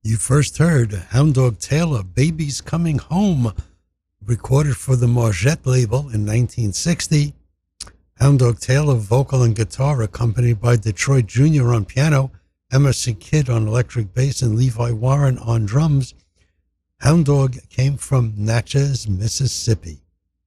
You first heard Hound Dog Taylor, Baby's Coming Home, recorded for the Margette label in 1960. Hound Dog Taylor, vocal and guitar, accompanied by Detroit Jr. on piano, Emerson Kidd on electric bass, and Levi Warren on drums. Hound Dog came from Natchez, Mississippi.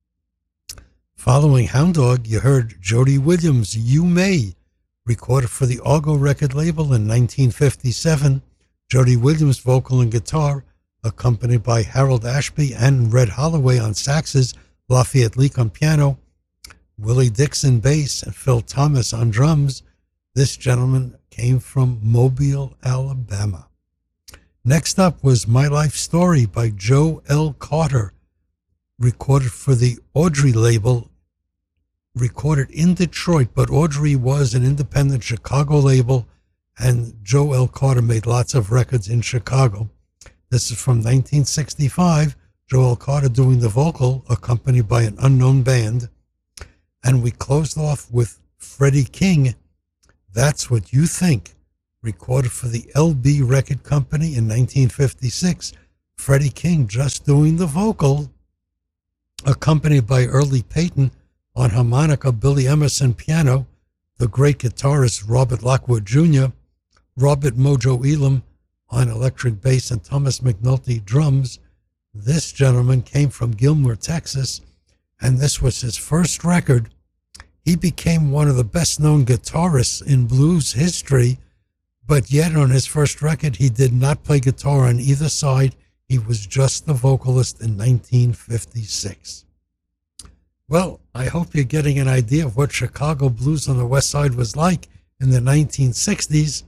Following Hound Dog, you heard Jody Williams, You May, recorded for the Argo record label in 1957. Jody Williams, vocal and guitar, accompanied by Harold Ashby and Red Holloway on saxes, Lafayette Leak on piano, Willie Dixon bass, and Phil Thomas on drums. This gentleman came from Mobile, Alabama. Next up was My Life Story by Joe L. Carter, recorded for the Audrey label, recorded in Detroit, but Audrey was an independent Chicago label, and Joe L. Carter made lots of records in Chicago. This is from 1965, Joe L. Carter doing the vocal, accompanied by an unknown band. And we closed off with Freddie King, That's What You Think, recorded for the LB Record Company in 1956. Freddie King just doing the vocal, accompanied by Early Payton on harmonica, Billy Emerson piano, the great guitarist Robert Lockwood Jr., Robert Mojo Elam on electric bass, and Thomas McNulty drums. This gentleman came from Gilmer, Texas, and this was his first record. He became one of the best-known guitarists in blues history, but yet on his first record, he did not play guitar on either side. He was just the vocalist in 1956. Well, I hope you're getting an idea of what Chicago blues on the West Side was like in the 1960s.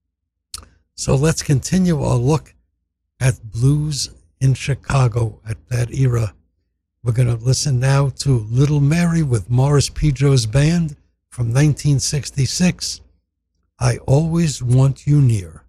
So let's continue our look at blues in Chicago at that era. We're going to listen now to Little Mary with Morris Pijo's band from 1966, I Always Want You Near.